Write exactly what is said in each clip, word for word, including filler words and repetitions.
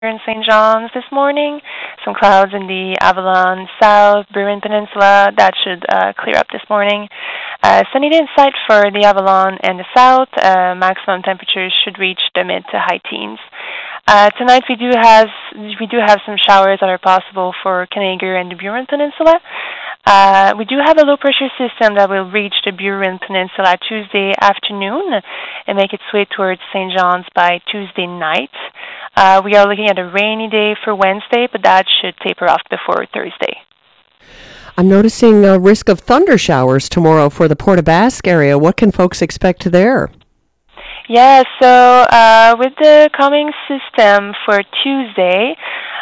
in Saint John's this morning. Some clouds in the Avalon South, Burin Peninsula. That should uh, clear up this morning. Uh, sunny day in sight for the Avalon and the South. Uh, maximum temperatures should reach the mid to high teens. Uh, tonight we do have we do have some showers that are possible for Canigre and the Burin Peninsula. Uh, we do have a low-pressure system that will reach the Burin Peninsula Tuesday afternoon and make its way towards Saint John's by Tuesday night. Uh, we are looking at a rainy day for Wednesday, but that should taper off before Thursday. I'm noticing a risk of thunder showers tomorrow for the Port aux Basques area. What can folks expect there? Yeah, so uh, with the coming system for Tuesday,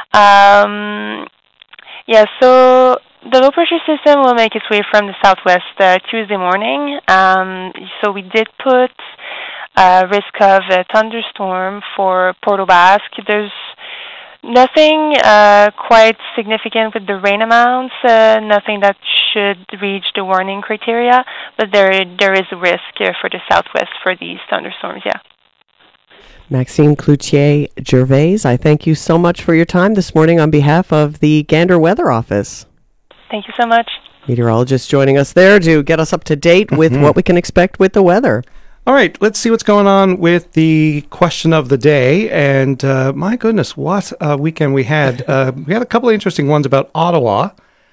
um, yeah, so the low-pressure system will make its way from the southwest uh, Tuesday morning. Um, so we did put uh, risk of a thunderstorm for Port aux Basques. There's nothing uh, quite significant with the rain amounts, uh, nothing that should reach the warning criteria, but there there is a risk uh, for the southwest for these thunderstorms, yeah. Maxime Cloutier-Gervais, I thank you so much for your time this morning on behalf of the Gander Weather Office. Thank you so much. Meteorologist joining us there to get us up to date with mm-hmm. what we can expect with the weather. All right, let's see what's going on with the question of the day. And uh, my goodness, what a weekend we had. Uh, we had a couple of interesting ones about Ottawa.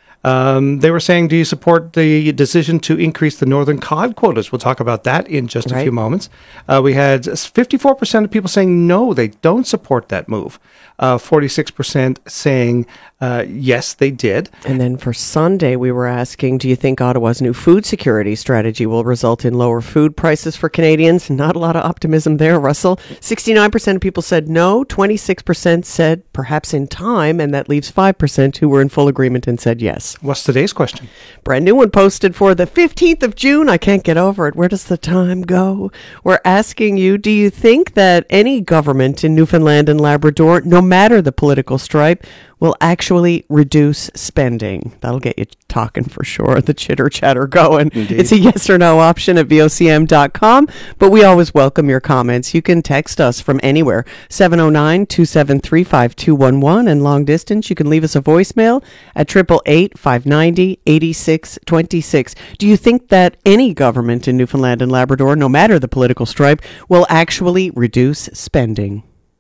Um, they were saying, do you support the decision to increase the northern cod quotas? We'll talk about that in just right. a few moments. Uh, we had fifty-four percent of people saying no, they don't support that move. Uh, forty-six percent saying uh, yes, they did. And then for Sunday, we were asking, do you think Ottawa's new food security strategy will result in lower food prices for Canadians? Not a lot of optimism there, Russell. sixty-nine percent of people said no, twenty-six percent said perhaps in time, and that leaves five percent who were in full agreement and said yes. What's today's question? Brand new one posted for the fifteenth of June. I can't get over it. Where does the time go? We're asking you, do you think that any government in Newfoundland and Labrador, no matter the political stripe, will actually reduce spending? That'll get you talking for sure. The chitter chatter going. Indeed. It's a yes or no option at V O C M dot com, but we always welcome your comments. You can text us from anywhere, seven oh nine, two seven three, five two one one, and long distance, you can leave us a voicemail at eight eight eight, five nine zero, eight six two six. Do you think that any government in Newfoundland and Labrador, no matter the political stripe, will actually reduce spending?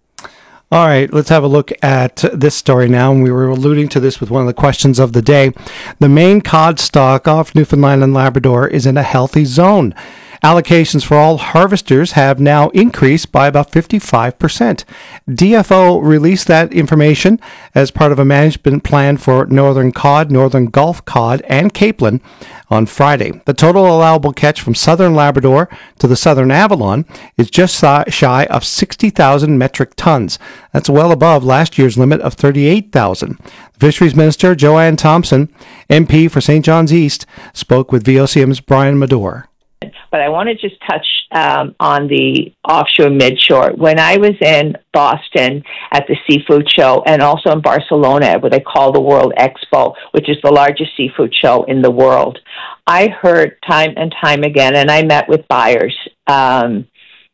All right, let's have a look at this story now. And we were alluding to this with one of the questions of the day. The main cod stock off Newfoundland and Labrador is in a healthy zone. Allocations for all harvesters have now increased by about fifty-five percent. D F O released that information as part of a management plan for Northern Cod, Northern Gulf Cod, and Capelin on Friday. The total allowable catch from Southern Labrador to the Southern Avalon is just shy of sixty thousand metric tons. That's well above last year's limit of thirty-eight thousand. Fisheries Minister Joanne Thompson, M P for Saint John's East, spoke with V O C M's Brian Medore. But I want to just touch um, on the offshore midshore. When I was in Boston at the seafood show and also in Barcelona at what they call the World Expo, which is the largest seafood show in the world, I heard time and time again, and I met with buyers, um,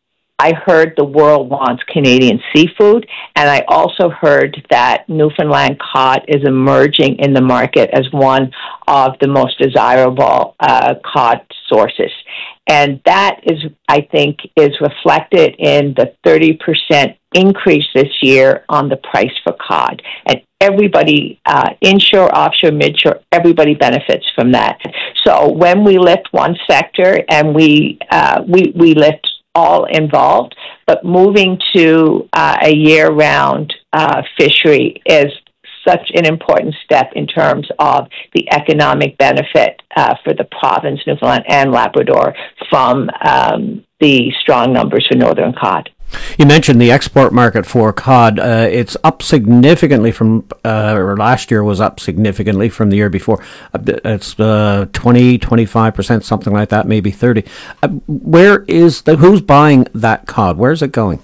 I heard the world wants Canadian seafood, and I also heard that Newfoundland cod is emerging in the market as one of the most desirable uh, cod sources. And that is, I think, is reflected in the thirty percent increase this year on the price for cod. And everybody, uh, inshore, offshore, midshore, everybody benefits from that. So when we lift one sector and we uh, we, we lift all involved, but moving to uh, a year-round uh, fishery is such an important step in terms of the economic benefit uh, for the province, Newfoundland and Labrador, from um, the strong numbers for northern cod. You mentioned the export market for cod. Uh, it's up significantly from, uh, or last year was up significantly from the year before. It's uh, twenty, twenty-five percent, something like that, maybe thirty. Uh, where is the, who's buying that cod? Where's it going?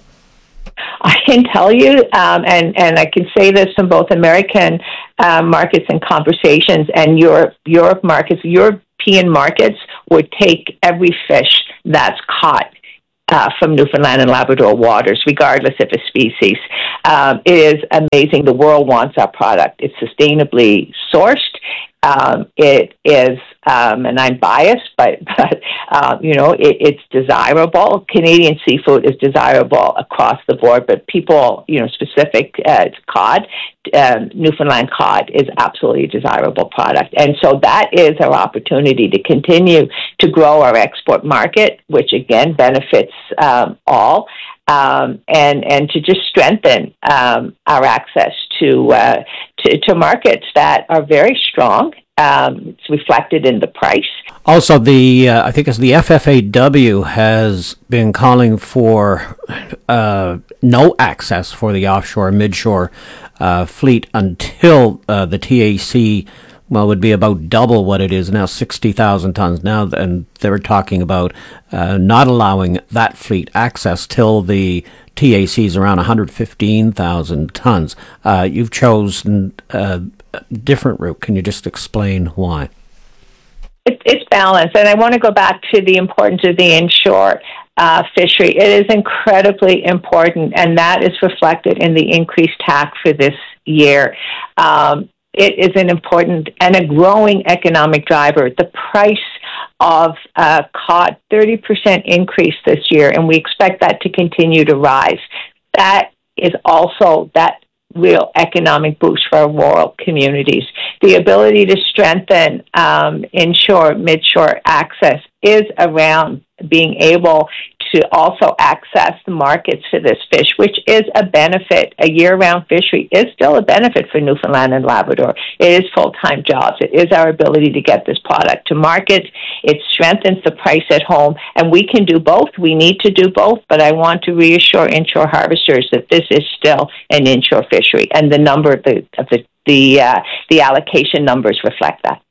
I can tell you, um, and, and I can say this from both American uh, markets and conversations and Europe, Europe markets. European markets would take every fish that's caught uh, from Newfoundland and Labrador waters, regardless of a species. Um, it is amazing. The world wants our product. It's sustainably sourced. Um, it is, um, and I'm biased, but, but uh, you know, it, it's desirable. Canadian seafood is desirable across the board, but people, you know, specific uh, cod, um, Newfoundland cod is absolutely a desirable product. And so that is our opportunity to continue to grow our export market, which again benefits um, all. Um, and and to just strengthen um, our access to, uh, to to markets that are very strong. Um, it's reflected in the price. Also, the uh, I think it's the F F A W has been calling for uh, no access for the offshore midshore uh, fleet until uh, the T A C. Well, would be about double what it is now, sixty thousand tons now, and they were talking about uh, not allowing that fleet access till the T A C is around one hundred fifteen thousand tons. Uh, you've chosen uh, a different route. Can you just explain why? It, it's balanced, and I want to go back to the importance of the inshore uh, fishery. It is incredibly important, and that is reflected in the increased T A C for this year. Um, It is an important and a growing economic driver. The price of uh, cod, thirty percent increase this year, and we expect that to continue to rise. That is also that real economic boost for our rural communities. The ability to strengthen um, inshore, midshore access is around being able to also access the markets for this fish, which is a benefit. A year-round fishery is still a benefit for Newfoundland and Labrador. It is full-time jobs. It is our ability to get this product to market. It strengthens the price at home, and we can do both. We need to do both, but I want to reassure inshore harvesters that this is still an inshore fishery, and the number of the of the the, uh, the allocation numbers reflect that.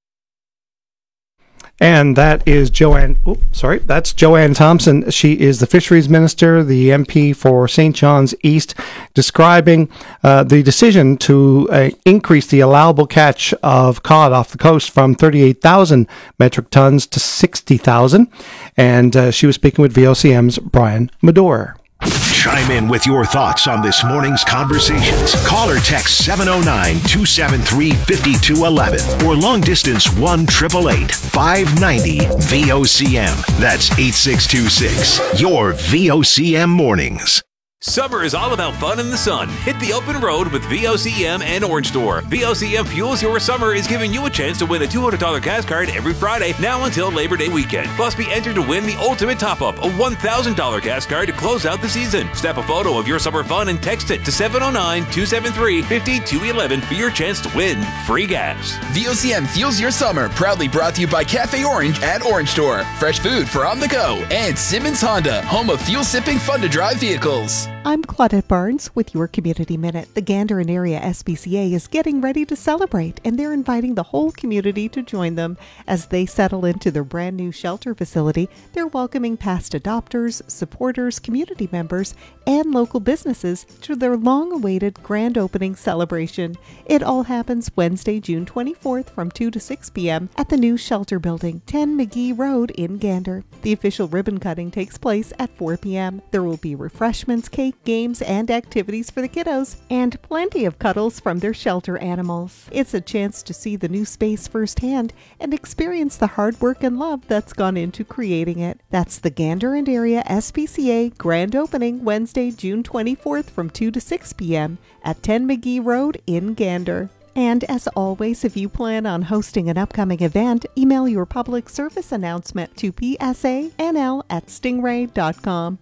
And that is Joanne, oops, sorry, that's Joanne Thompson. She is the Fisheries Minister, the M P for Saint John's East, describing uh, the decision to uh, increase the allowable catch of cod off the coast from thirty-eight thousand metric tons to sixty thousand. And uh, she was speaking with V O C M's Brian Medor. Chime in with your thoughts on this morning's conversations. Call or text seven oh nine, two seven three, five two one one or long distance one eight eight eight, five nine zero, V O C M. That's eight six two six. Your V O C M mornings. Summer is all about fun in the sun. Hit the open road with V O C M and Orange Store. V O C M Fuels Your Summer is giving you a chance to win a two hundred dollars gas card every Friday, now until Labor Day weekend. Plus, be entered to win the ultimate top-up, a one thousand dollars gas card to close out the season. Snap a photo of your summer fun and text it to seven oh nine, two seven three, five two one one for your chance to win free gas. V O C M Fuels Your Summer, proudly brought to you by Cafe Orange at Orange Store. Fresh food for on the go. And Simmons Honda, home of fuel-sipping, fun-to-drive vehicles. I'm Claudette Barnes with your Community Minute. The Gander and Area S P C A is getting ready to celebrate, and they're inviting the whole community to join them as they settle into their brand new shelter facility. They're welcoming past adopters, supporters, community members, and local businesses to their long-awaited grand opening celebration. It all happens Wednesday, June twenty-fourth from two to six p.m. at the new shelter building, ten McGee Road in Gander. The official ribbon cutting takes place at four p.m. There will be refreshments, cake, games, and activities for the kiddos, and plenty of cuddles from their shelter animals. It's a chance to see the new space firsthand and experience the hard work and love that's gone into creating it. That's the Gander and Area S P C A grand opening Wednesday, June twenty-fourth from two to six p.m. at ten McGee Road in Gander. And as always, if you plan on hosting an upcoming event, email your public service announcement to p s a n l at stingray dot com.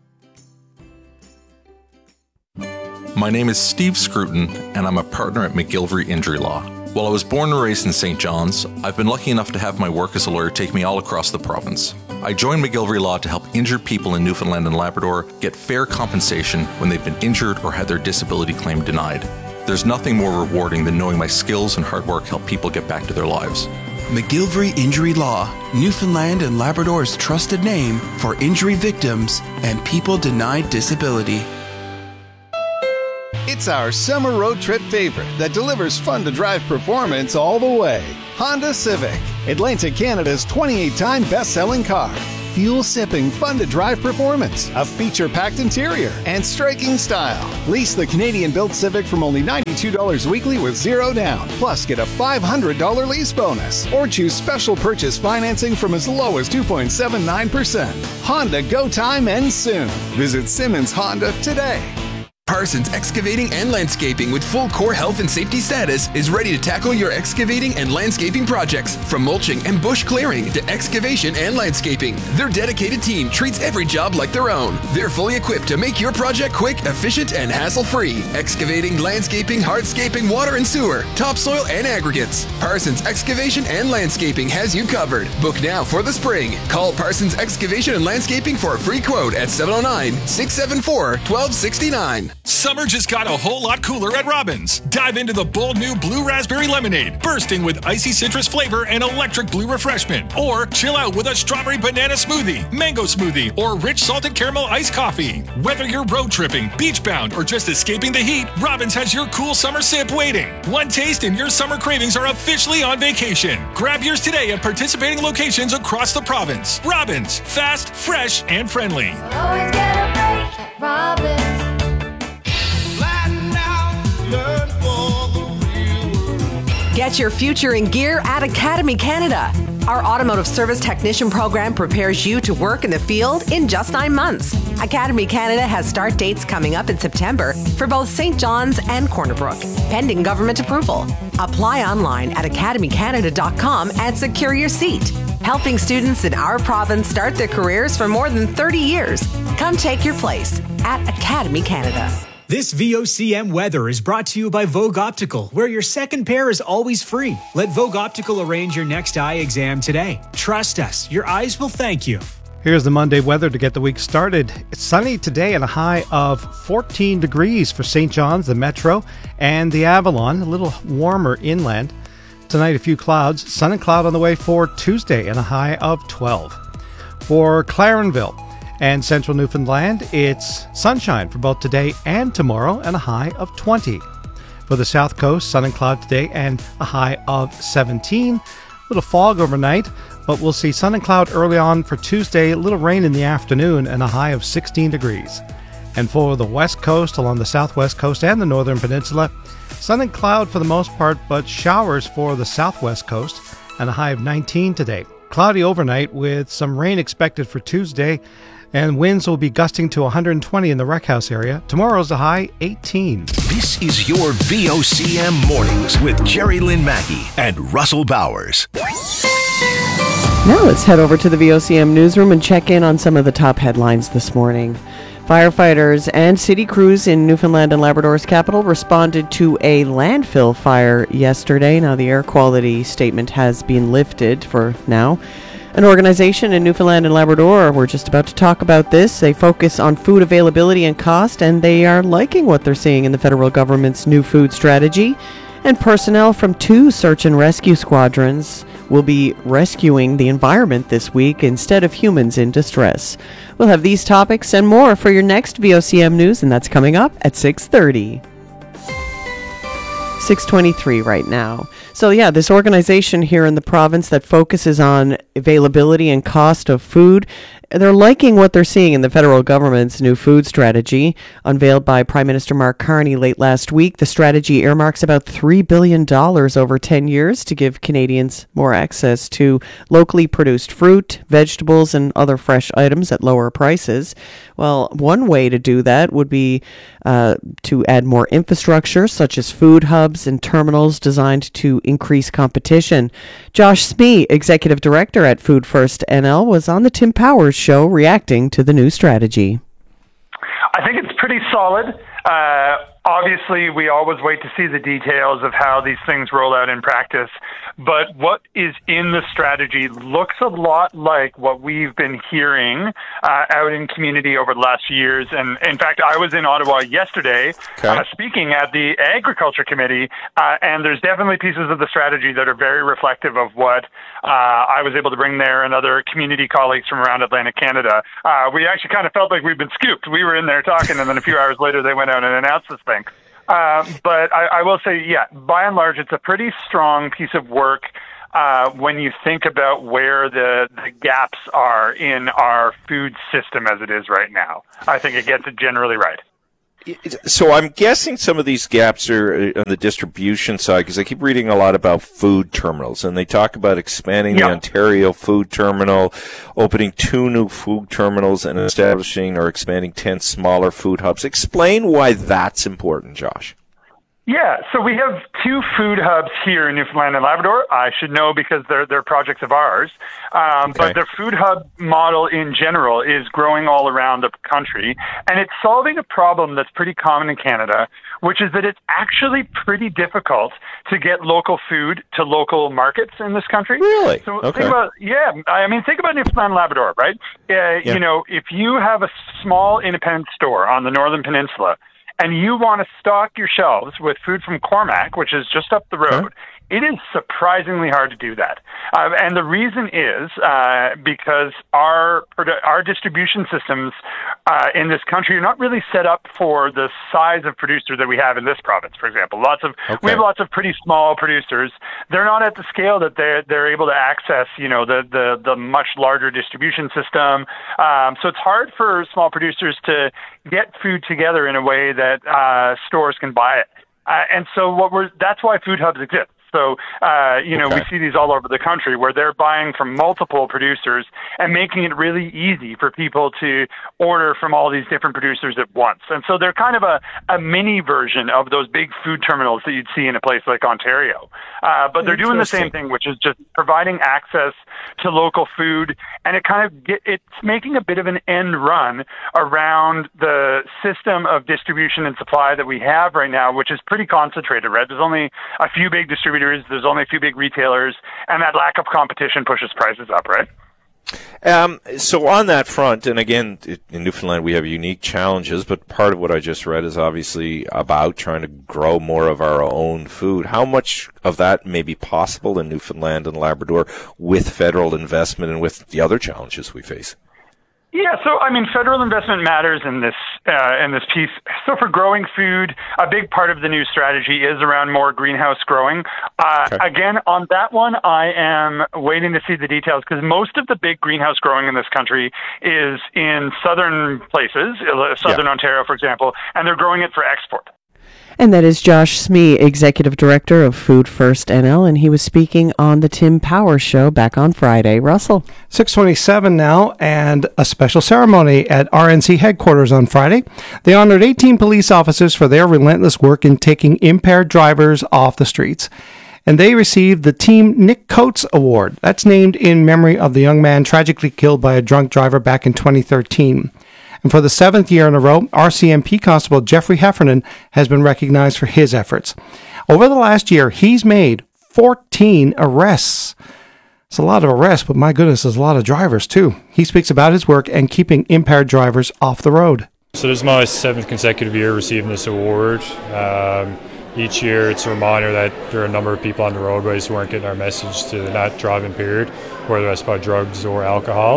My name is Steve Scruton, and I'm a partner at McGillivray Injury Law. While I was born and raised in Saint John's, I've been lucky enough to have my work as a lawyer take me all across the province. I joined McGillivray Law to help injured people in Newfoundland and Labrador get fair compensation when they've been injured or had their disability claim denied. There's nothing more rewarding than knowing my skills and hard work help people get back to their lives. McGillivray Injury Law, Newfoundland and Labrador's trusted name for injury victims and people denied disability. It's our summer road trip favorite that delivers fun-to-drive performance all the way. Honda Civic, Atlantic Canada's twenty-eight time best-selling car. fuel-sipping, fun-to-drive performance, a feature-packed interior, and striking style. Lease the Canadian-built Civic from only ninety-two dollars weekly with zero down. Plus, get a five hundred dollars lease bonus. Or choose special purchase financing from as low as two point seven nine percent. Honda Go Time ends soon. Visit Simmons Honda today. Parsons Excavating and Landscaping with full core health and safety status is ready to tackle your excavating and landscaping projects. From mulching and bush clearing to excavation and landscaping, their dedicated team treats every job like their own. They're fully equipped to make your project quick, efficient, and hassle-free. Excavating, landscaping, hardscaping, water and sewer, topsoil, and aggregates. Parsons Excavation and Landscaping has you covered. Book now for the spring. Call Parsons Excavation and Landscaping for a free quote at seven oh nine, six seven four, one two six nine. Summer just got a whole lot cooler at Robbins. Dive into the bold new Blue Raspberry Lemonade, bursting with icy citrus flavor and electric blue refreshment. Or chill out with a strawberry banana smoothie, mango smoothie, or rich salted caramel iced coffee. Whether you're road tripping, beach bound, or just escaping the heat, Robbins has your cool summer sip waiting. One taste and your summer cravings are officially on vacation. Grab yours today at participating locations across the province. Robbins, fast, fresh, and friendly. Always get a break at Robbins. Get your future in gear at Academy Canada. Our automotive service technician program prepares you to work in the field in just nine months. Academy Canada has start dates coming up in September for both Saint John's and Corner Brook, pending government approval. Apply online at academy canada dot com and secure your seat. Helping students in our province start their careers for more than thirty years. Come take your place at Academy Canada. This V O C M weather is brought to you by Vogue Optical, where your second pair is always free. Let Vogue Optical arrange your next eye exam today. Trust us, your eyes will thank you. Here's the Monday weather to get the week started. It's sunny today and a high of fourteen degrees for Saint John's, the Metro, and the Avalon, a little warmer inland. Tonight, a few clouds, sun and cloud on the way for Tuesday and a high of twelve. For Clarenville and central Newfoundland, it's sunshine for both today and tomorrow and a high of twenty. For the south coast, sun and cloud today and a high of seventeen. A little fog overnight, but we'll see sun and cloud early on for Tuesday, a little rain in the afternoon and a high of sixteen degrees. And for the west coast, along the southwest coast and the northern peninsula, sun and cloud for the most part, but showers for the southwest coast and a high of nineteen today. Cloudy overnight with some rain expected for Tuesday, and winds will be gusting to one hundred twenty in the Rec House area. Tomorrow's a high eighteen. This is your V O C M Mornings with Jerry Lynn Mackey and Russell Bowers. Now let's head over to the V O C M newsroom and check in on some of the top headlines this morning. Firefighters and city crews in Newfoundland and Labrador's capital responded to a landfill fire yesterday. Now the air quality statement has been lifted for now. An organization in Newfoundland and Labrador, we're just about to talk about this. They focus on food availability and cost, and they are liking what they're seeing in the federal government's new food strategy. And personnel from two search and rescue squadrons will be rescuing the environment this week instead of humans in distress. We'll have these topics and more for your next V O C M News, and that's coming up at six thirty. six twenty-three right now. So yeah, this organization here in the province that focuses on availability and cost of food, they're liking what they're seeing in the federal government's new food strategy unveiled by Prime Minister Mark Carney late last week. The strategy earmarks about three billion dollars over ten years to give Canadians more access to locally produced fruit, vegetables, and other fresh items at lower prices. Well, one way to do that would be uh, to add more infrastructure, such as food hubs and terminals designed to increase competition. Josh Smee, Executive Director at Food First N L, was on the Tim Powers Show reacting to the new strategy. I think it's pretty solid. Uh, obviously, we always wait to see the details of how these things roll out in practice. But what is in the strategy looks a lot like what we've been hearing uh, out in community over the last years. And in fact, I was in Ottawa yesterday okay. uh, speaking at the Agriculture Committee, uh, and there's definitely pieces of the strategy that are very reflective of what uh, I was able to bring there and other community colleagues from around Atlantic Canada. Uh, we actually kind of felt like we'd been scooped. We were in there talking, and then a few hours later they went out and announced this thing. Uh, but I, I will say, yeah, by and large, it's a pretty strong piece of work. uh, when you think about where the, the gaps are in our food system as it is right now. I think it gets it generally right. So I'm guessing some of these gaps are on the distribution side, because I keep reading a lot about food terminals, and they talk about expanding yeah. the Ontario food terminal, opening two new food terminals, and establishing or expanding ten smaller food hubs. Explain why that's important, Josh. Yeah, so we have two food hubs here in Newfoundland and Labrador. I should know because they're they're projects of ours. Um, okay. But the food hub model in general is growing all around the country, and it's solving a problem that's pretty common in Canada, which is that it's actually pretty difficult to get local food to local markets in this country. Really? So okay. think about, yeah, I mean, think about Newfoundland and Labrador, right? Uh, yeah. You know, if you have a small independent store on the Northern Peninsula, and you want to stock your shelves with food from Cormac, which is just up the road, it is surprisingly hard to do that. Uh, and the reason is uh, because our our distribution systems uh, in this country are not really set up for the size of producer that we have in this province, for example. Lots of okay. We have lots of pretty small producers. They're not at the scale that they're, they're able to access, you know, the, the, the much larger distribution system. Um, so it's hard for small producers to get food together in a way that uh, stores can buy it. Uh, and so what we're that's why food hubs exist. So, uh, you know, okay. we see these all over the country where they're buying from multiple producers and making it really easy for people to order from all these different producers at once. And so they're kind of a, a mini version of those big food terminals that you'd see in a place like Ontario. Uh, but they're doing the same thing, which is just providing access to local food. And it kind of get, it's making a bit of an end run around the system of distribution and supply that we have right now, which is pretty concentrated, right? There's only a few big distributors. There's only a few big retailers, and that lack of competition pushes prices up, right? Um, so on that front, and again, in Newfoundland we have unique challenges, but part of what I just read is obviously about trying to grow more of our own food. How much of that may be possible in Newfoundland and Labrador with federal investment and with the other challenges we face? Yeah, so I mean, federal investment matters in this uh, in this piece. So for growing food, a big part of the new strategy is around more greenhouse growing. Uh, okay. Again, on that one, I am waiting to see the details because most of the big greenhouse growing in this country is in southern places, southern yeah. Ontario, for example, and they're growing it for export. And that is Josh Smee, Executive Director of Food First N L, and he was speaking on the Tim Power Show back on Friday. Russell? six twenty-seven now, and a special ceremony at R N C headquarters on Friday. They honored eighteen police officers for their relentless work in taking impaired drivers off the streets. And they received the Team Nick Coates Award. That's named in memory of the young man tragically killed by a drunk driver back in twenty thirteen. And for the seventh year in a row, R C M P Constable Jeffrey Heffernan has been recognized for his efforts. Over the last year, he's made fourteen arrests. It's a lot of arrests, but my goodness, there's a lot of drivers too. He speaks about his work and keeping impaired drivers off the road. So this is my seventh consecutive year receiving this award. Um, each year it's a reminder that there are a number of people on the roadways who aren't getting our message to not drive impaired, whether that's by drugs or alcohol.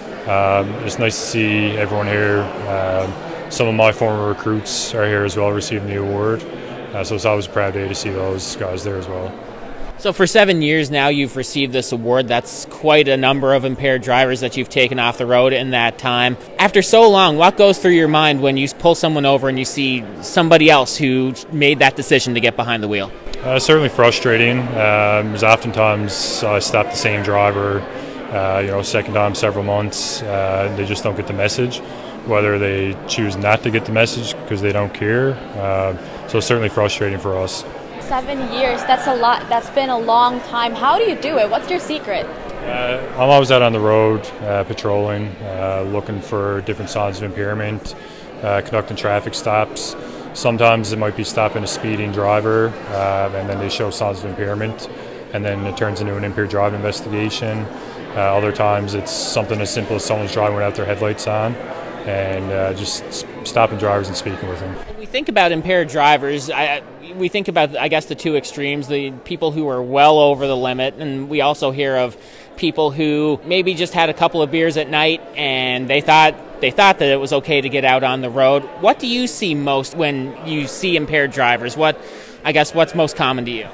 Um, it's nice to see everyone here. Um, some of my former recruits are here as well receiving the award. Uh, so it's always a proud day to see those guys there as well. So for seven years now you've received this award. That's quite a number of impaired drivers that you've taken off the road in that time. After so long, what goes through your mind when you pull someone over and you see somebody else who made that decision to get behind the wheel? Uh, certainly frustrating. Um, there's oftentimes I stop the same driver Uh, you know, second time several months, uh, they just don't get the message, whether they choose not to get the message because they don't care. Uh, so it's certainly frustrating for us. Seven years, that's a lot. That's been a long time. How do you do it? What's your secret? Uh, I'm always out on the road, uh, patrolling, uh, looking for different signs of impairment, uh, conducting traffic stops. Sometimes it might be stopping a speeding driver, uh, and then they show signs of impairment, and then it turns into an impaired driving investigation. Uh, other times it's something as simple as someone's driving without their headlights on, and uh, just stopping drivers and speaking with them. When we think about impaired drivers, I, we think about, I guess, the two extremes, the people who are well over the limit, and we also hear of people who maybe just had a couple of beers at night and they thought they thought that it was okay to get out on the road. What do you see most when you see impaired drivers? What, I guess, what's most common to you?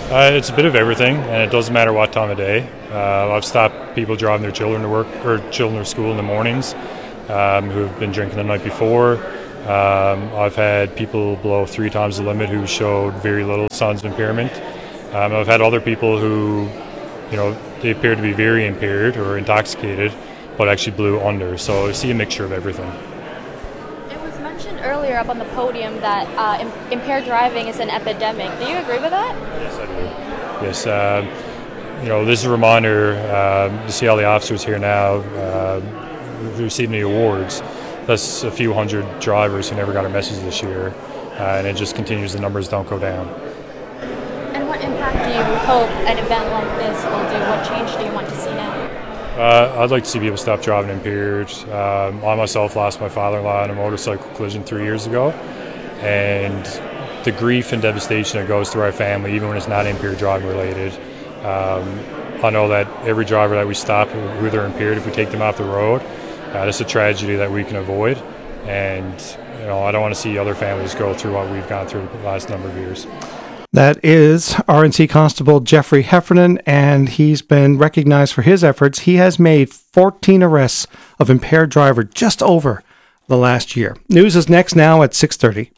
Uh, it's a bit of everything, and it doesn't matter what time of day. Uh, I've stopped people driving their children to work or children to school in the mornings um, who have been drinking the night before. Um, I've had people below three times the limit who showed very little signs of impairment. Um, I've had other people who, you know, they appear to be very impaired or intoxicated, but actually blew under. So I see a mixture of everything. It was mentioned earlier up on the podium that uh, im- impaired driving is an epidemic. Do you agree with that? Yes, I do. Yes, um, you know, this is a reminder um, to see all the officers here now uh, who receiving the awards. That's a few hundred drivers who never got a message this year, uh, and it just continues, the numbers don't go down. And what impact do you hope an event like this will do? What change do you want to see now? Uh, I'd like to see people stop driving impaired. Um, I myself lost my father-in-law in a motorcycle collision three years ago, and the grief and devastation that goes through our family, even when it's not impaired driving related. Um, I know that every driver that we stop who they're impaired, if we take them off the road, uh, that's a tragedy that we can avoid. And you know, I don't want to see other families go through what we've gone through the last number of years. That is R N C Constable Jeffrey Heffernan, and he's been recognized for his efforts. He has made fourteen arrests of impaired driver just over the last year. News is next now at six thirty.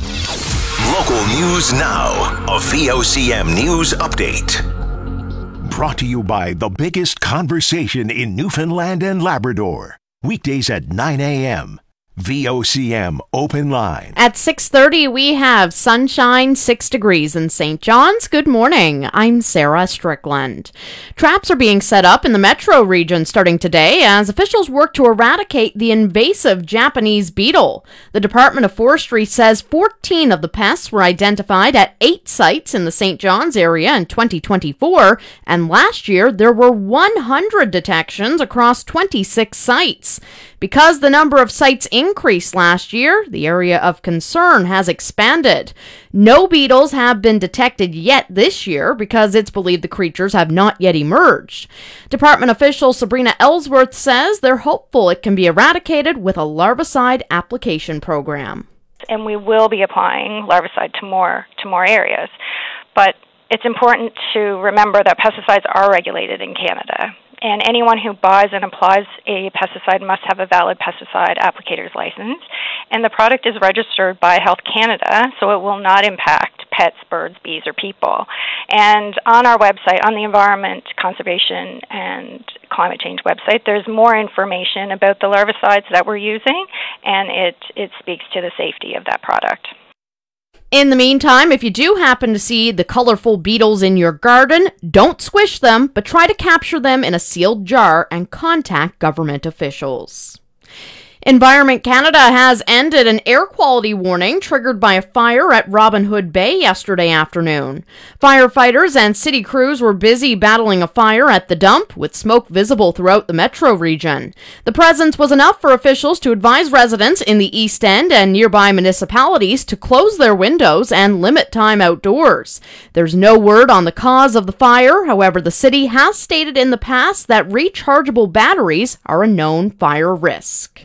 Local news now. A V O C M News Update. Brought to you by the biggest conversation in Newfoundland and Labrador. Weekdays at nine a.m. V O C M Open Line. At six thirty, we have sunshine, six degrees in Saint John's. Good morning. I'm Sarah Strickland. Traps are being set up in the metro region starting today as officials work to eradicate the invasive Japanese beetle. The Department of Forestry says fourteen of the pests were identified at eight sites in the Saint John's area in twenty twenty-four, and last year there were one hundred detections across twenty-six sites. Because the number of sites increased last year, the area of concern has expanded. No beetles have been detected yet this year because it's believed the creatures have not yet emerged. Department official Sabrina Ellsworth says they're hopeful it can be eradicated with a larvicide application program. And we will be applying larvicide to more to more areas. But it's important to remember that pesticides are regulated in Canada. And anyone who buys and applies a pesticide must have a valid pesticide applicator's license. And the product is registered by Health Canada, so it will not impact pets, birds, bees, or people. And on our website, on the Environment, Conservation, and Climate Change website, there's more information about the larvicides that we're using, and it, it speaks to the safety of that product. In the meantime, if you do happen to see the colorful beetles in your garden, don't squish them, but try to capture them in a sealed jar and contact government officials. Environment Canada has ended an air quality warning triggered by a fire at Robin Hood Bay yesterday afternoon. Firefighters and city crews were busy battling a fire at the dump, with smoke visible throughout the metro region. The presence was enough for officials to advise residents in the East End and nearby municipalities to close their windows and limit time outdoors. There's no word on the cause of the fire. However, the city has stated in the past that rechargeable batteries are a known fire risk.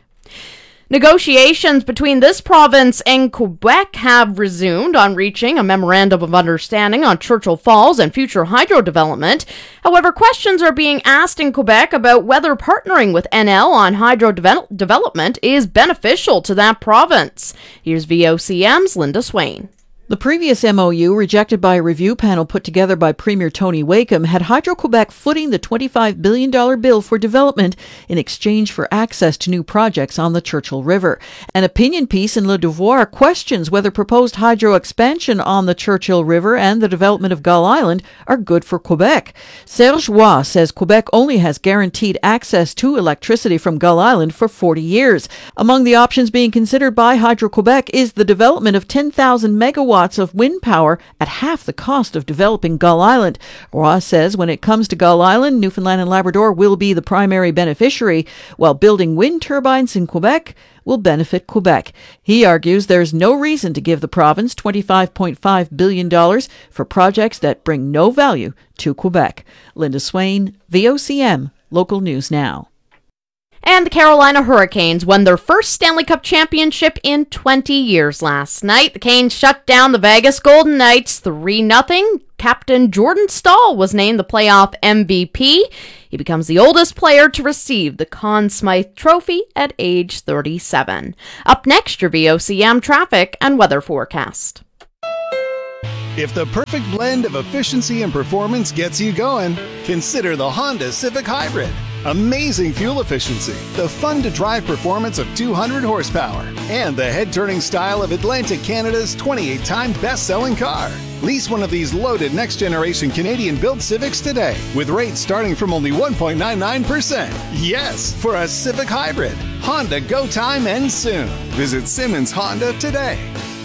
Negotiations between this province and Quebec have resumed on reaching a memorandum of understanding on Churchill Falls and future hydro development. However, questions are being asked in Quebec about whether partnering with N L on hydro de- development is beneficial to that province. Here's V O C M's Linda Swain. The previous M O U, rejected by a review panel put together by Premier Tony Wakeham, had Hydro-Quebec footing the twenty-five billion dollars bill for development in exchange for access to new projects on the Churchill River. An opinion piece in Le Devoir questions whether proposed hydro expansion on the Churchill River and the development of Gull Island are good for Quebec. Serge Roy says Quebec only has guaranteed access to electricity from Gull Island for forty years. Among the options being considered by Hydro-Quebec is the development of ten thousand megawatts of wind power at half the cost of developing Gull Island. Roy says when it comes to Gull Island, Newfoundland and Labrador will be the primary beneficiary, while building wind turbines in Quebec will benefit Quebec. He argues there's no reason to give the province twenty-five point five billion dollars for projects that bring no value to Quebec. Linda Swain, V O C M, Local News Now. And the Carolina Hurricanes won their first Stanley Cup championship in twenty years last night. The Canes shut down the Vegas Golden Knights three nothing. captain Jordan Stahl was named the playoff M V P. He becomes the oldest player to receive the Conn Smythe Trophy at age thirty-seven. Up next, your V O C M traffic and weather forecast. If the perfect blend of efficiency and performance gets you going, consider the Honda Civic Hybrid. Amazing fuel efficiency, the fun-to-drive performance of two hundred horsepower, and the head-turning style of Atlantic Canada's twenty-eight time best-selling car. Lease one of these loaded next-generation Canadian-built Civics today, with rates starting from only one point nine nine percent. Yes, for a Civic Hybrid. Honda Go Time ends soon. Visit Simmons Honda today.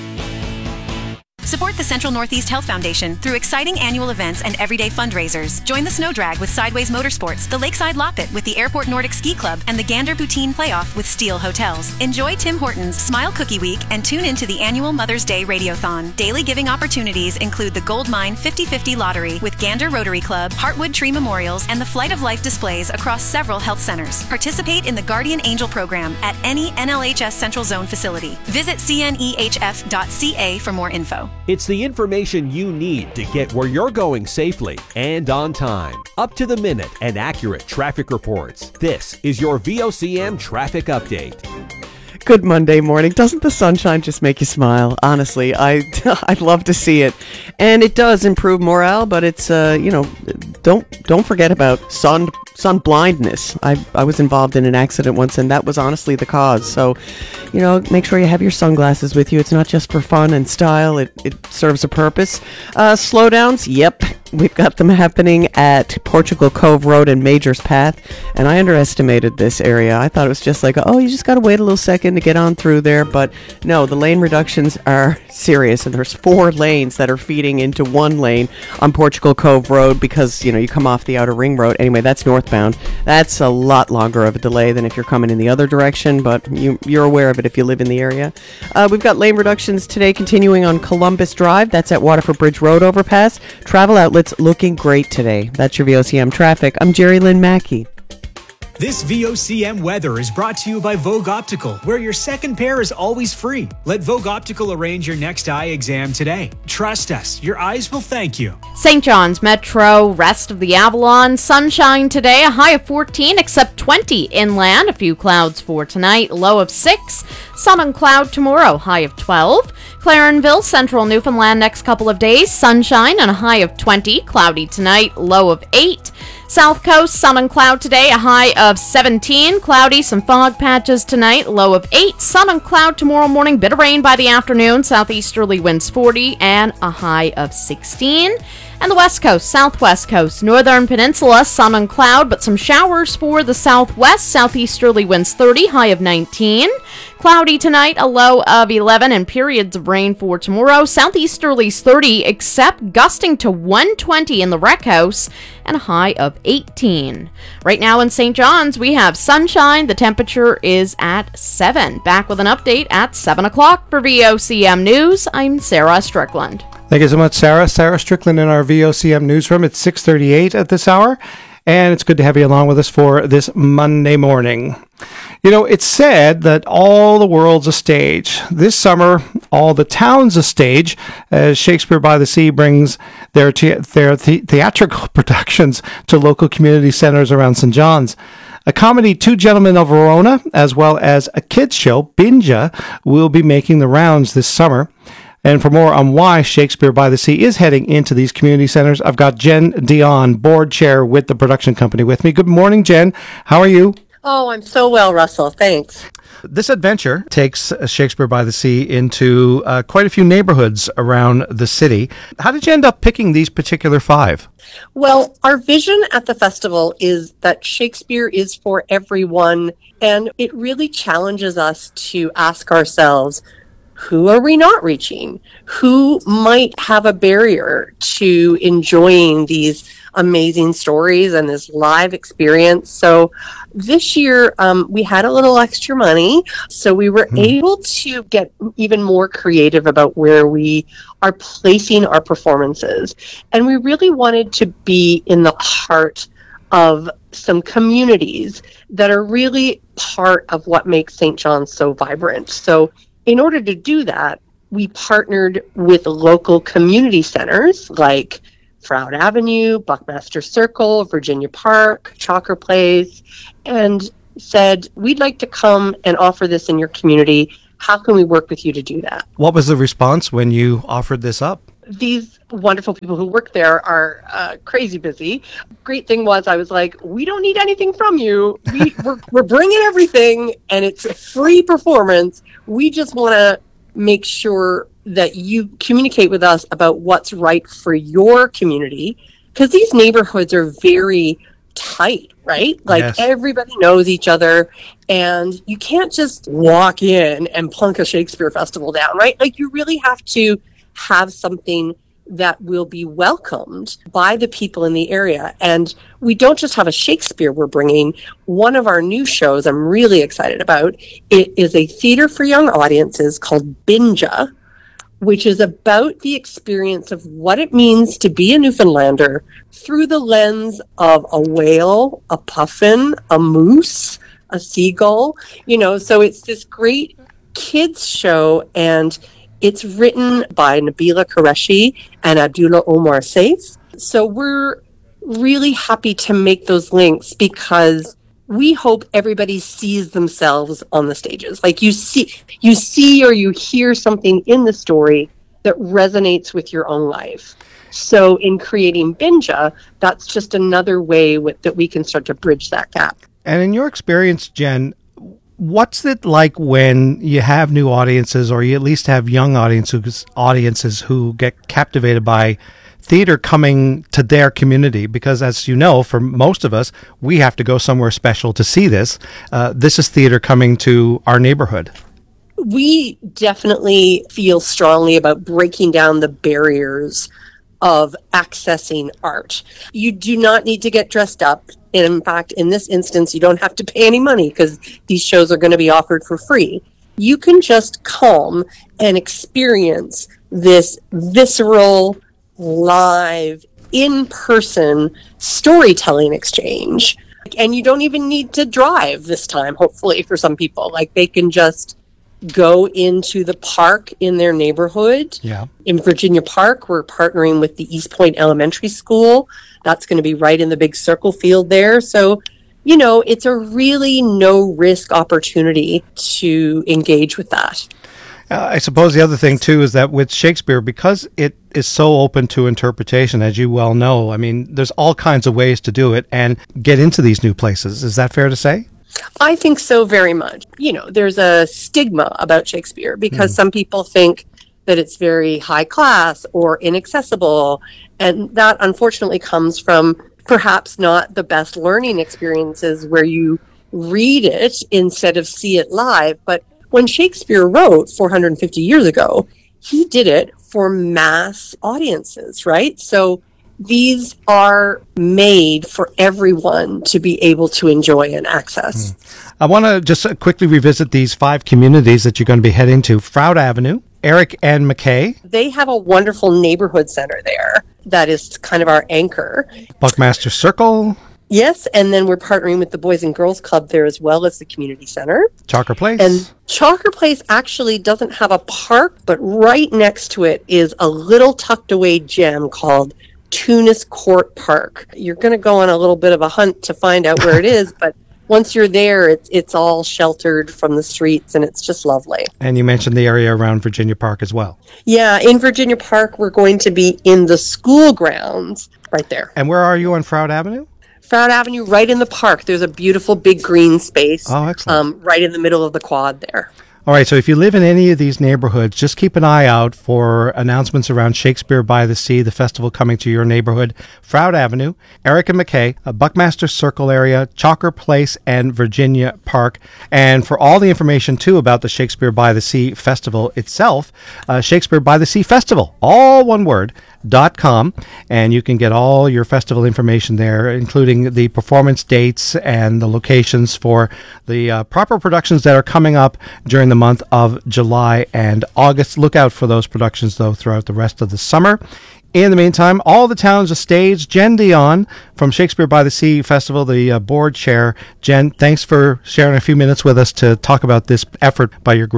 Support the Central Northeast Health Foundation through exciting annual events and everyday fundraisers. Join the Snow Drag with Sideways Motorsports, the Lakeside Loppet with the Airport Nordic Ski Club, and the Gander Poutine Playoff with Steel Hotels. Enjoy Tim Hortons Smile Cookie Week and tune into the annual Mother's Day Radiothon. Daily giving opportunities include the Gold Mine fifty fifty Lottery with Gander Rotary Club, Heartwood Tree Memorials, and the Flight of Life displays across several health centers. Participate in the Guardian Angel program at any N L H S Central Zone facility. Visit C N E H F dot C A for more info. It's the information you need to get where you're going safely and on time. Up to the minute and accurate traffic reports. This is your V O C M Traffic Update. Good Monday morning. Doesn't the sunshine just make you smile? Honestly, I I'd love to see it, and it does improve morale. But it's uh you know don't don't forget about sun sun blindness. I I was involved in an accident once, and that was honestly the cause. So, you know, make sure you have your sunglasses with you. It's not just for fun and style. It it serves a purpose. Uh, slowdowns. Yep. We've got them happening at Portugal Cove Road and Majors Path, and I underestimated this area. I thought it was just like, oh, you just got to wait a little second to get on through there, but no, the lane reductions are serious, and there's four lanes that are feeding into one lane on Portugal Cove Road because, you know, you come off the Outer Ring Road. Anyway, that's northbound. That's a lot longer of a delay than if you're coming in the other direction, but you, you're aware of it if you live in the area. Uh, we've got lane reductions today continuing on Columbus Drive. That's at Waterford Bridge Road overpass. Travel outlets looking great today. That's your V O C M traffic. I'm Jerry Lynn Mackey. This V O C M weather is brought to you by Vogue Optical, where your second pair is always free. Let Vogue Optical arrange your next eye exam today. Trust us, your eyes will thank you. Saint John's Metro, rest of the Avalon, sunshine today, a high of fourteen, except twenty inland, a few clouds for tonight, low of six, sun and cloud tomorrow, high of twelve. Clarenville, central Newfoundland, next couple of days, sunshine and a high of twenty, cloudy tonight, low of eight. South Coast, sun and cloud today, a high of seventeen, cloudy, some fog patches tonight, low of eight, sun and cloud tomorrow morning, bit of rain by the afternoon, southeasterly winds forty, and a high of sixteen. And the West Coast, Southwest Coast, Northern Peninsula, sun and cloud, but some showers for the Southwest, southeasterly winds thirty, high of nineteen. Cloudy tonight, a low of eleven, and periods of rain for tomorrow. Southeasterlies thirty, except gusting to one twenty in the Rec House, and a high of eighteen. Right now in Saint John's, we have sunshine. The temperature is at seven. Back with an update at seven o'clock for V O C M News. I'm Sarah Strickland. Thank you so much, Sarah. Sarah Strickland in our V O C M newsroom. It's six thirty-eight at this hour, and it's good to have you along with us for this Monday morning. You know, it's said that all the world's a stage. This summer, all the town's a stage, as Shakespeare by the Sea brings their, te- their the- theatrical productions to local community centers around Saint John's. A comedy, Two Gentlemen of Verona, as well as a kids show, Binja, will be making the rounds this summer. And for more on why Shakespeare by the Sea is heading into these community centers, I've got Jen Dion, board chair with the production company, with me. Good morning, Jen. How are you? Oh, I'm so well, Russell. Thanks. This adventure takes Shakespeare by the Sea into uh, quite a few neighborhoods around the city. How did you end up picking these particular five? Well, our vision at the festival is that Shakespeare is for everyone, and it really challenges us to ask ourselves, who are we not reaching? Who might have a barrier to enjoying these amazing stories and this live experience? So this year, um, we had a little extra money, so we were mm. able to get even more creative about where we are placing our performances. And we really wanted to be in the heart of some communities that are really part of what makes Saint John's so vibrant. So in order to do that, we partnered with local community centers like Froude Avenue, Buckmaster Circle, Virginia Park, Chalker Place, and said, we'd like to come and offer this in your community. How can we work with you to do that? What was the response when you offered this up? These wonderful people who work there are uh, crazy busy. Great thing was I was like, we don't need anything from you. We, we're, we're bringing everything, and it's a free performance. We just want to make sure that you communicate with us about what's right for your community, because these neighborhoods are very tight, right? Like Yes. everybody knows each other, and you can't just walk in and plunk a Shakespeare festival down, right? Like you really have to have something that will be welcomed by the people in the area. And we don't just have a Shakespeare we're bringing. One of our new shows I'm really excited about, it is a theater for young audiences called Binja, which is about the experience of what it means to be a Newfoundlander through the lens of a whale, a puffin, a moose, a seagull. You know, so it's this great kids show, and it's written by Nabila Qureshi and Abdullah Omar Saif. So we're really happy to make those links because we hope everybody sees themselves on the stages. Like you see, you see or you hear something in the story that resonates with your own life. So in creating Binja, that's just another way with, that we can start to bridge that gap. And in your experience, Jen, what's it like when you have new audiences, or you at least have young audiences, audiences who get captivated by theater coming to their community? Because as you know, for most of us, we have to go somewhere special to see this. Uh, this is theater coming to our neighborhood. We definitely feel strongly about breaking down the barriers of accessing art. You do not need to get dressed up. And in fact, in this instance, you don't have to pay any money because these shows are going to be offered for free. You can just come and experience this visceral, live, in-person storytelling exchange. And you don't even need to drive this time, hopefully, for some people. Like, they can just go into the park in their neighborhood. Yeah. In Virginia Park, we're partnering with the East Point Elementary School. That's going to be right in the big circle field there. So, you know, it's a really no-risk opportunity to engage with that. Uh, I suppose the other thing, too, is that with Shakespeare, because it is so open to interpretation, as you well know, I mean, there's all kinds of ways to do it and get into these new places. Is that fair to say? I think so very much. You know, there's a stigma about Shakespeare because mm. some people think that it's very high class or inaccessible. And that unfortunately comes from perhaps not the best learning experiences where you read it instead of see it live. But when Shakespeare wrote four hundred fifty years ago, he did it for mass audiences, right? So these are made for everyone to be able to enjoy and access. Mm. I want to just quickly revisit these five communities that you're going to be heading to. Froude Avenue, Eric and McKay. They have a wonderful neighborhood center there that is kind of our anchor. Buckmaster Circle. Yes, and then we're partnering with the Boys and Girls Club there as well as the community center. Chalker Place. And Chalker Place actually doesn't have a park, but right next to it is a little tucked away gem called Tunis Court Park. You're going to go on a little bit of a hunt to find out where it is, but once you're there, it's, it's all sheltered from the streets, and it's just lovely. And you mentioned the area around Virginia Park as well. Yeah, in Virginia Park, we're going to be in the school grounds right there. And where are you on Froude Avenue? Froude Avenue, right in the park. There's a beautiful big green space. Oh, excellent. Um, right in the middle of the quad there. All right, so if you live in any of these neighborhoods, just keep an eye out for announcements around Shakespeare by the Sea, the festival coming to your neighborhood. Froude Avenue, Eric and McKay, uh, Buckmaster Circle area, Chalker Place, and Virginia Park. And for all the information, too, about the Shakespeare by the Sea festival itself, uh, Shakespeare by the Sea Festival, all one word, dot com, and you can get all your festival information there, including the performance dates and the locations for the uh, proper productions that are coming up during the month of July and August. Look out for those productions, though, throughout the rest of the summer. In the meantime, all the towns are staged. Jen Dion from Shakespeare by the Sea Festival, the uh, board chair. Jen, thanks for sharing a few minutes with us to talk about this effort by your group.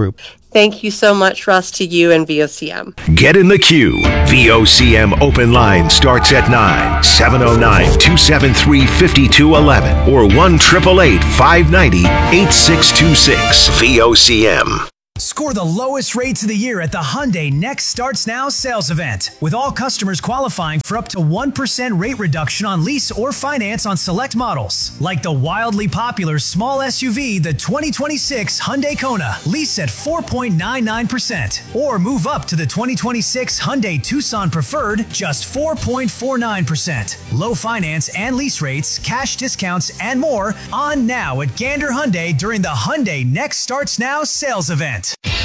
Thank you so much, Russ, to you and V O C M. Get in the queue. V O C M open line starts at nine, seven oh nine, two seven three, five two one one or one eight eight eight, five nine zero, eight six two six. V O C M. Score the lowest rates of the year at the Hyundai Next Starts Now sales event, with all customers qualifying for up to one percent rate reduction on lease or finance on select models, like the wildly popular small S U V, the twenty twenty-six Hyundai Kona, lease at four point nine nine percent, or move up to the twenty twenty-six Hyundai Tucson Preferred, just four point four nine percent. Low finance and lease rates, cash discounts, and more on now at Gander Hyundai during the Hyundai Next Starts Now sales event.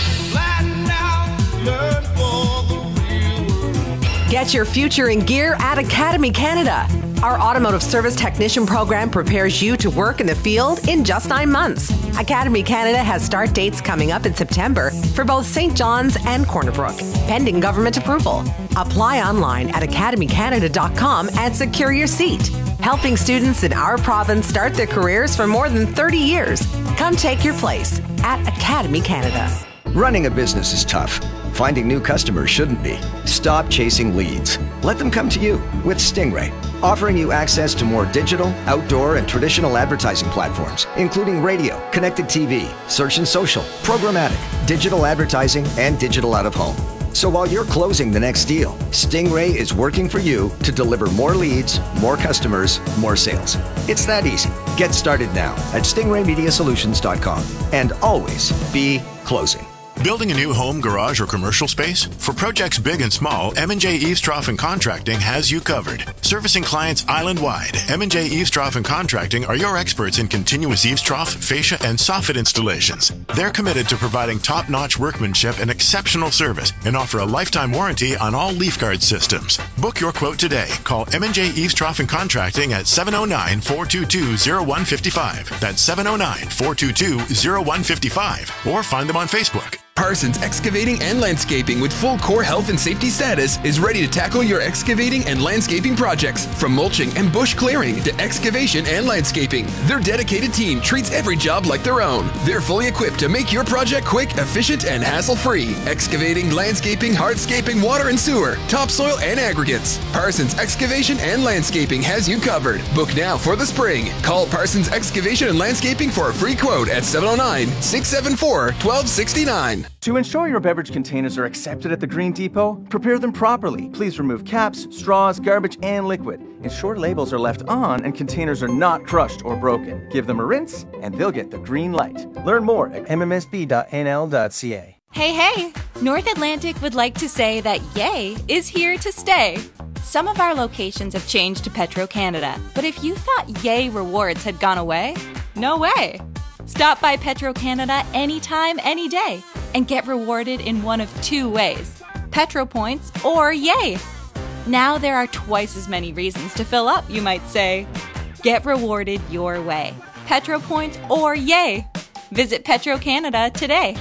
Get your future in gear at Academy Canada. Our automotive service technician program prepares you to work in the field in just nine months. Academy Canada has start dates coming up in September for both Saint John's and Corner Brook, pending government approval. Apply online at academy canada dot com and secure your seat. Helping students in our province start their careers for more than thirty years. Come take your place at Academy Canada. Running a business is tough. Finding new customers shouldn't be. Stop chasing leads. Let them come to you with Stingray, offering you access to more digital, outdoor, and traditional advertising platforms, including radio, connected T V, search and social, programmatic, digital advertising, and digital out-of-home. So while you're closing the next deal, Stingray is working for you to deliver more leads, more customers, more sales. It's that easy. Get started now at stingray media solutions dot com and always be closing. Building a new home, garage, or commercial space? For projects big and small, M and J Eavestrough and Contracting has you covered. Servicing clients island-wide, M and J Eavestrough and Contracting are your experts in continuous eavestrough, fascia, and soffit installations. They're committed to providing top-notch workmanship and exceptional service and offer a lifetime warranty on all leaf guard systems. Book your quote today. Call M and J Eavestrough and Contracting at seven oh nine, four two two, oh one five five. That's seven oh nine, four two two, oh one five five. Or find them on Facebook. Parsons Excavating and Landscaping with full core health and safety status is ready to tackle your excavating and landscaping projects. From mulching and bush clearing to excavation and landscaping, their dedicated team treats every job like their own. They're fully equipped to make your project quick, efficient, and hassle-free. Excavating, landscaping, hardscaping, water and sewer, topsoil, and aggregates. Parsons Excavation and Landscaping has you covered. Book now for the spring. Call Parsons Excavation and Landscaping for a free quote at seven oh nine, six seven four, one two six nine. To ensure your beverage containers are accepted at the Green Depot, prepare them properly. Please remove caps, straws, garbage, and liquid. Ensure labels are left on and containers are not crushed or broken. Give them a rinse and they'll get the green light. Learn more at m m s b dot n l dot c a. Hey, hey! North Atlantic would like to say that Yay is here to stay. Some of our locations have changed to Petro-Canada, but if you thought Yay rewards had gone away, no way. Stop by Petro-Canada anytime, any day, and get rewarded in one of two ways, Petro Points or Yay. Now there are twice as many reasons to fill up, you might say. Get rewarded your way, Petro Points or Yay. Visit Petro-Canada today.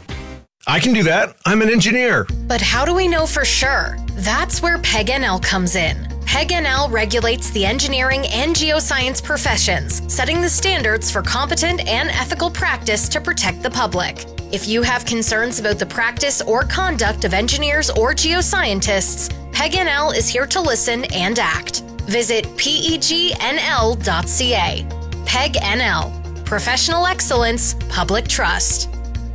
I can do that. I'm an engineer. But how do we know for sure? That's where P E G N L comes in. P E G N L regulates the engineering and geoscience professions, setting the standards for competent and ethical practice to protect the public. If you have concerns about the practice or conduct of engineers or geoscientists, P E G N L is here to listen and act. Visit P E G N L dot C A. P E G N L. Professional excellence, public trust.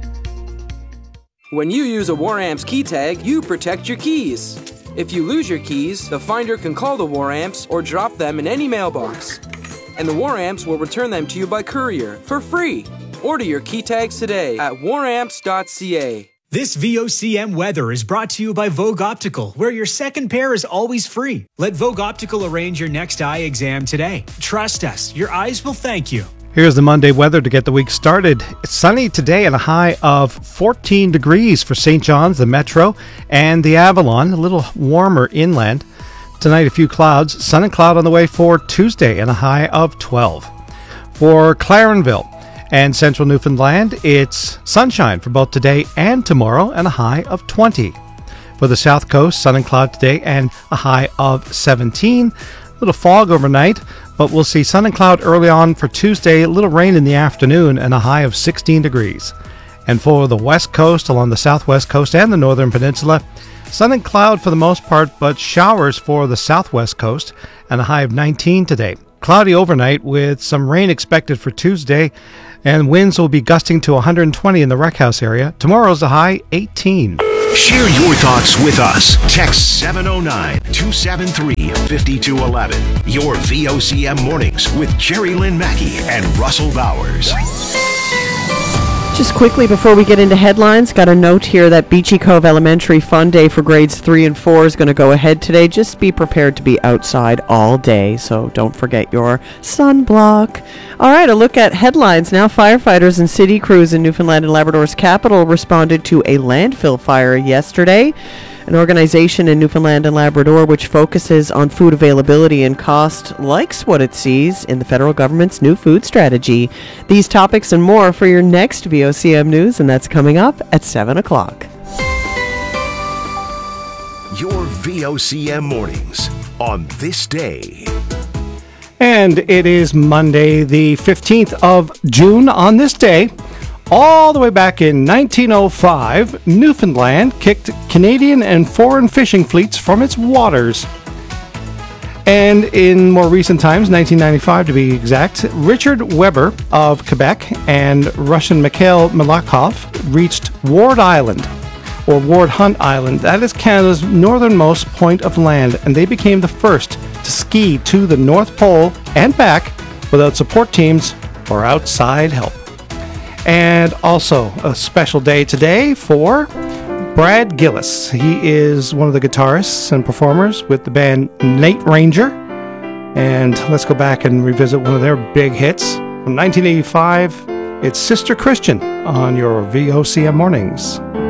When you use a WarAmps key tag, you protect your keys. If you lose your keys, the finder can call the WarAmps or drop them in any mailbox. And the WarAmps will return them to you by courier for free. Order your key tags today at war amps dot c a. This V O C M weather is brought to you by Vogue Optical, where your second pair is always free. Let Vogue Optical arrange your next eye exam today. Trust us, your eyes will thank you. Here's the Monday weather to get the week started. It's sunny today and a high of fourteen degrees for Saint John's, the Metro, and the Avalon, a little warmer inland. Tonight, a few clouds, sun and cloud on the way for Tuesday and a high of twelve. For Clarenville and central Newfoundland, it's sunshine for both today and tomorrow and a high of twenty. For the south coast, sun and cloud today and a high of seventeen. A little fog overnight, but we'll see sun and cloud early on for Tuesday, a little rain in the afternoon and a high of sixteen degrees. And for the west coast, along the southwest coast and the northern peninsula, sun and cloud for the most part, but showers for the southwest coast, and a high of nineteen today. Cloudy overnight with some rain expected for Tuesday, and winds will be gusting to one hundred twenty in the Rec House area. Tomorrow's a high eighteen. Share your thoughts with us. Text seven oh nine, two seven three, five two one one. Your V O C M Mornings with Jerry Lynn Mackey and Russell Bowers. Just quickly before we get into headlines, got a note here that Beachy Cove Elementary Fun Day for grades three and four is going to go ahead today. Just be prepared to be outside all day, so don't forget your sunblock. All right, a look at headlines now. Firefighters and city crews in Newfoundland and Labrador's capital responded to a landfill fire yesterday. An organization in Newfoundland and Labrador which focuses on food availability and cost likes what it sees in the federal government's new food strategy. These topics and more for your next V O C M News, and that's coming up at seven o'clock. Your V O C M Mornings on this day. And it is Monday, the fifteenth of June. On this day, all the way back in nineteen oh five, Newfoundland kicked Canadian and foreign fishing fleets from its waters. And in more recent times, nineteen ninety-five to be exact, Richard Weber of Quebec and Russian Mikhail Malakhov reached Ward Island, or Ward Hunt Island. That is Canada's northernmost point of land, and they became the first to ski to the North Pole and back without support teams or outside help. And also a special day today for Brad Gillis. He is one of the guitarists and performers with the band Night Ranger. And let's go back and revisit one of their big hits from nineteen eighty-five. It's Sister Christian on your V O C M Mornings.